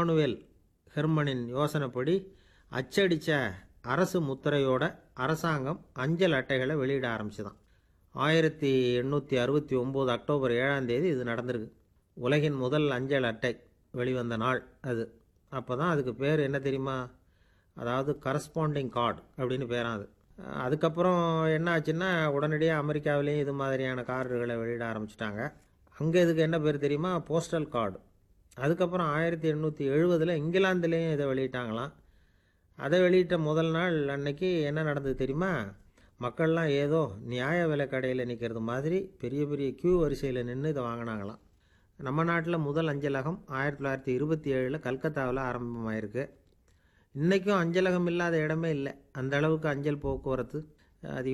Emmanuel ஹெர்மனின் யோசனைப்படி அச்சடித்த அரசு முத்திரையோட அரசாங்கம் அஞ்சல் அட்டைகளை வெளியிட ஆரம்பிச்சுதான். 1869 அக்டோபர் 7ஆம் தேதி இது நடந்திருக்கு. உலகின் முதல் அஞ்சல் அட்டை வெளிவந்த நாள் அது. அப்போ தான் அதுக்கு பேர் என்ன தெரியுமா? அதாவது கரஸ்பாண்டிங் கார்டு அப்படின்னு பேரான் அது. அதுக்கப்புறம் என்ன ஆச்சுன்னா, உடனடியாக அமெரிக்காவிலேயும் இது மாதிரியான கார்டுகளை வெளியிட ஆரம்பிச்சிட்டாங்க. அங்கே இதுக்கு என்ன பேர் தெரியுமா? Postal card. அதுக்கப்புறம் 1870 இங்கிலாந்துலேயும் இதை வெளியிட்டாங்களாம். அதை வெளியிட்ட முதல் நாள் அன்னைக்கு என்ன நடந்தது தெரியுமா? மக்கள்லாம் ஏதோ நியாய விலை கடையில் நிற்கிறது மாதிரி பெரிய பெரிய கியூ வரிசையில் நின்று இதை வாங்கினாங்களாம். நம்ம நாட்டில் முதல் அஞ்சலகம் 1927 கல்கத்தாவில் ஆரம்பமாயிருக்கு. இன்றைக்கும் அஞ்சலகம் இல்லாத இடமே இல்லை. அந்த அளவுக்கு அஞ்சல் போக்குவரத்து அதிகமாக